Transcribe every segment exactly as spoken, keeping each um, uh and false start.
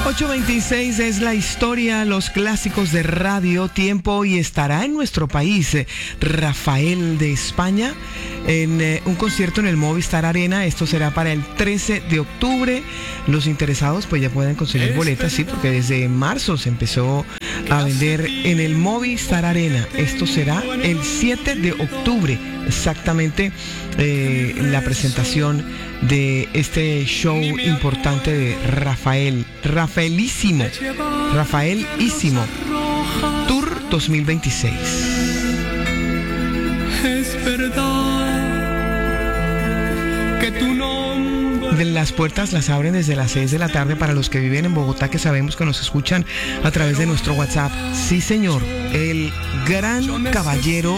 ocho veintiséis es la historia, los clásicos de Radio Tiempo, y estará en nuestro país eh, Rafael de España en eh, un concierto en el Movistar Arena. Esto será para el trece de octubre. Los interesados pues ya pueden conseguir boletas, sí, porque desde marzo se empezó a vender en el Movistar Arena. Esto será el siete de octubre, exactamente, eh, la presentación de este show importante de Rafael, Rafaelísimo, Rafaelísimo, Tour dos mil veintiséis. Es verdad que tu nombre... De las puertas las abren desde las seis de la tarde para los que viven en Bogotá, que sabemos que nos escuchan a través de nuestro WhatsApp. Sí, señor, el gran caballero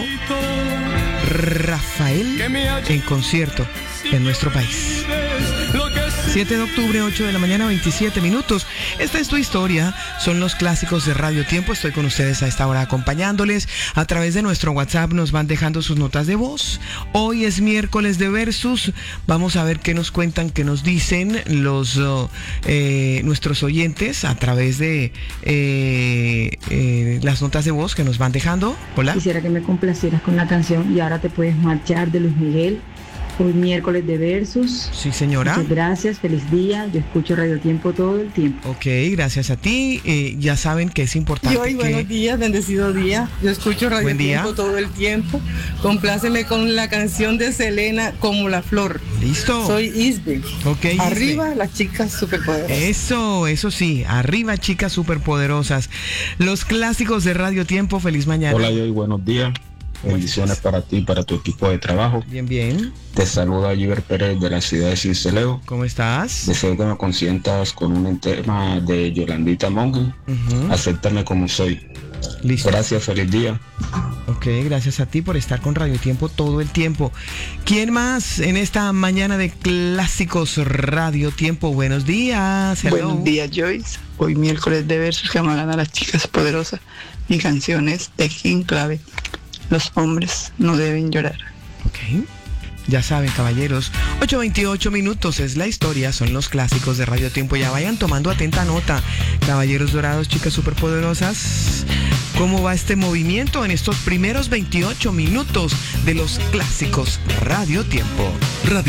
Rafael en concierto en nuestro país. siete de octubre, ocho de la mañana, veintisiete minutos. Esta es tu historia, son los clásicos de Radio Tiempo. Estoy con ustedes a esta hora acompañándoles. A través de nuestro WhatsApp nos van dejando sus notas de voz. Hoy es miércoles de Versus. Vamos a ver qué nos cuentan, qué nos dicen los uh, eh, nuestros oyentes a través de eh, eh, las notas de voz que nos van dejando. Hola. Quisiera que me complacieras con la canción Y ahora te puedes marchar, de Luis Miguel. Hoy miércoles de Versus. Sí, señora. Muchas gracias, feliz día. Yo escucho Radio Tiempo todo el tiempo. Ok, gracias a ti. Eh, ya saben que es importante. Y hoy, que... buenos días, bendecido día. Yo escucho Radio Buen día. Tiempo todo el tiempo. Compláceme con la canción de Selena, Como la Flor. Listo. Soy Isbe. Ok, Isbe. Arriba las chicas superpoderosas. Eso, eso sí. Arriba, chicas superpoderosas. Los clásicos de Radio Tiempo. Feliz mañana. Hola, Joy, buenos días. Bendiciones para ti y para tu equipo de trabajo. Bien, bien. Te saluda Giver Pérez de la ciudad de Cincelejo. ¿Cómo estás? Deseo que me consientas con un tema de Yolandita Monge. Uh-huh. Acéptame como soy. Listo. Gracias, feliz día. Ok, gracias a ti por estar con Radio Tiempo todo el tiempo. ¿Quién más en esta mañana de clásicos Radio Tiempo? Buenos días. Hello. Buenos días, Joyce. Hoy miércoles de Versus, que amagan a las chicas poderosas. Mi canción es de King Clave. Los hombres no deben llorar. Ok. Ya saben, caballeros, ocho veintiocho minutos es la historia, son los clásicos de Radio Tiempo. Ya vayan tomando atenta nota, caballeros dorados, chicas superpoderosas. ¿Cómo va este movimiento en estos primeros veintiocho minutos de los clásicos Radio Tiempo? Radio